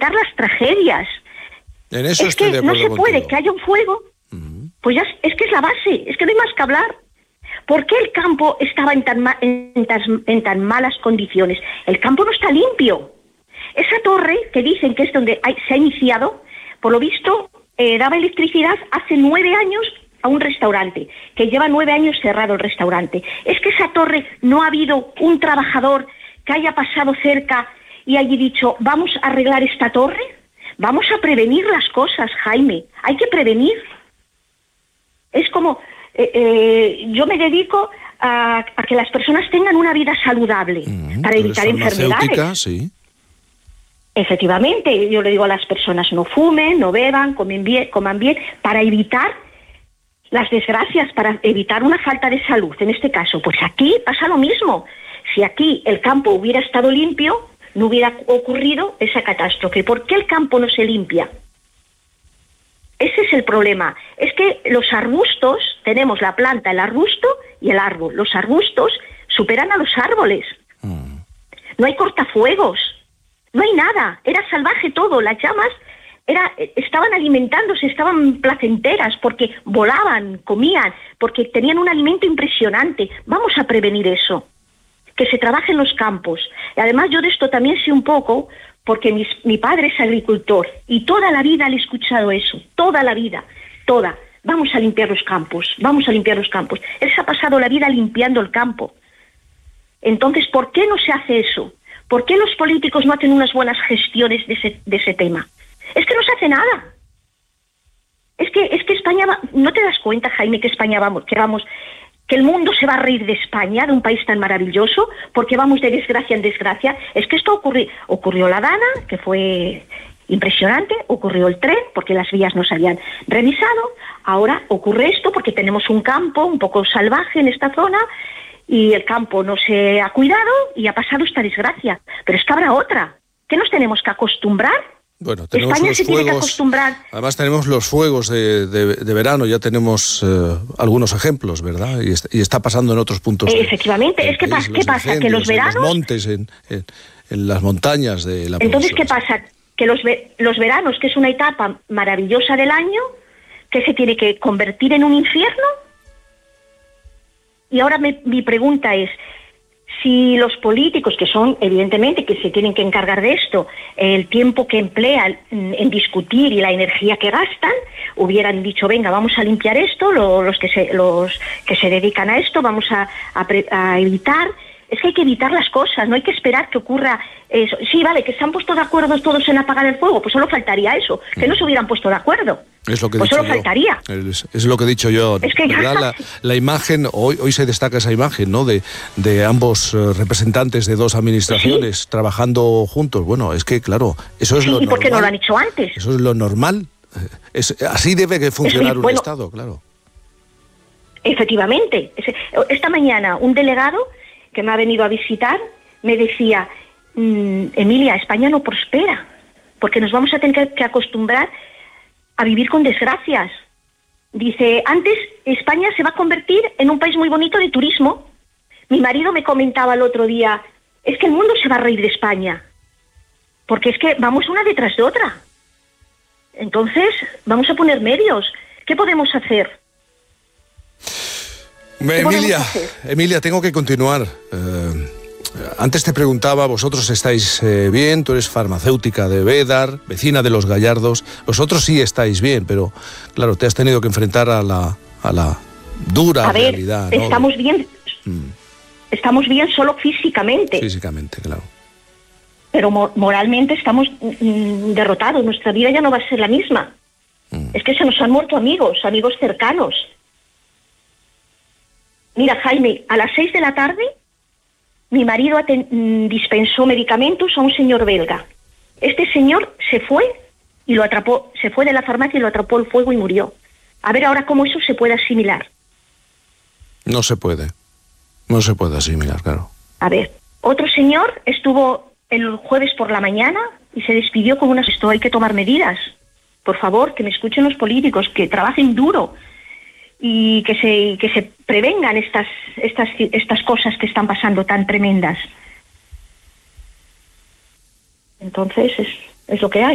evitar las tragedias. En eso es que no se puede que haya un fuego, pues ya es que es la base, es que no hay más que hablar. ¿Por qué el campo estaba en tan malas condiciones? El campo no está limpio. Esa torre que dicen que es donde se ha iniciado, por lo visto, daba electricidad hace 9 años a un restaurante, que lleva 9 años cerrado el restaurante. Es que esa torre no ha habido un trabajador que haya pasado cerca y haya dicho, vamos a arreglar esta torre, vamos a prevenir las cosas, Jaime, hay que prevenir. Es como, yo me dedico a que las personas tengan una vida saludable, para evitar enfermedades. Sí. Efectivamente, yo le digo a las personas, no fumen, no beban, coman bien, para evitar las desgracias, para evitar una falta de salud. En este caso, pues aquí pasa lo mismo. Si aquí el campo hubiera estado limpio, no hubiera ocurrido esa catástrofe. ¿Por qué el campo no se limpia? Ese es el problema. Es que los arbustos, tenemos la planta, el arbusto y el árbol. Los arbustos superan a los árboles. No hay cortafuegos. No hay nada, era salvaje todo, las llamas estaban alimentándose, estaban placenteras, porque volaban, comían, porque tenían un alimento impresionante. Vamos a prevenir eso, que se trabaje en los campos. Y además yo de esto también sé un poco, porque mi padre es agricultor, y toda la vida le he escuchado eso, toda la vida, toda. Vamos a limpiar los campos, vamos a limpiar los campos. Él se ha pasado la vida limpiando el campo. Entonces, ¿por qué no se hace eso? ¿Por qué los políticos no hacen unas buenas gestiones de ese tema? Es que no se hace nada. Es que España va, ¿no te das cuenta, Jaime, que España que el mundo se va a reír de España, de un país tan maravilloso, porque vamos de desgracia en desgracia? Es que esto ocurrió la Dana, que fue impresionante, ocurrió el tren, porque las vías no se habían revisado, ahora ocurre esto porque tenemos un campo un poco salvaje en esta zona, y el campo no se ha cuidado y ha pasado esta desgracia. Pero es que habrá otra. ¿Qué nos tenemos que acostumbrar? Bueno, tenemos España los se fuegos, tiene que acostumbrar. Además tenemos los fuegos de verano, ya tenemos algunos ejemplos, ¿verdad? Y está pasando en otros puntos. Efectivamente, es que ¿qué pasa? Que los veranos... En los montes, en las montañas de la Entonces, península. ¿qué pasa? Que los veranos, que es una etapa maravillosa del año, que se tiene que convertir en un infierno. Y ahora mi pregunta es, si los políticos, que son evidentemente que se tienen que encargar de esto, el tiempo que emplean en discutir y la energía que gastan, hubieran dicho, venga, vamos a limpiar esto, los que se dedican a esto, vamos a evitar. Es que hay que evitar las cosas, no hay que esperar que ocurra eso. Sí, vale, que se han puesto de acuerdo todos en apagar el fuego, pues solo faltaría eso, que no se hubieran puesto de acuerdo. Es lo que pues he dicho solo yo. Faltaría. Es lo que he dicho yo. Es que la imagen, hoy se destaca esa imagen, ¿no? De ambos representantes de dos administraciones, ¿sí?, trabajando juntos. Bueno, es que, claro, eso es lo normal. ¿Y por qué no lo han hecho antes? Eso es lo normal. Así debe que funcionar un Estado, claro. Efectivamente. Esta mañana un delegado que me ha venido a visitar me decía, Emilia, España no prospera, porque nos vamos a tener que acostumbrar a vivir con desgracias. Dice, antes España se va a convertir en un país muy bonito de turismo. Mi marido me comentaba el otro día, es que el mundo se va a reír de España, porque es que vamos una detrás de otra. Entonces, vamos a poner medios. ¿Qué podemos hacer? Emilia, tengo que continuar. Antes te preguntaba, vosotros estáis bien, tú eres farmacéutica de Bédar, vecina de Los Gallardos, vosotros sí estáis bien, pero claro, te has tenido que enfrentar a la dura realidad, ¿no? Estamos bien, estamos bien solo físicamente. Físicamente, claro. Pero moralmente estamos derrotados, nuestra vida ya no va a ser la misma. Es que se nos han muerto amigos cercanos. Mira, Jaime, a las 6 de la tarde mi marido dispensó medicamentos a un señor belga. Este señor se fue y lo atrapó, se fue de la farmacia y lo atrapó el fuego y murió. A ver ahora cómo eso se puede asimilar. No se puede asimilar, claro. A ver, otro señor estuvo el jueves por la mañana y se despidió con esto hay que tomar medidas. Por favor, que me escuchen los políticos, que trabajen duro y que se prevengan estas cosas que están pasando tan tremendas. Entonces es lo que hay.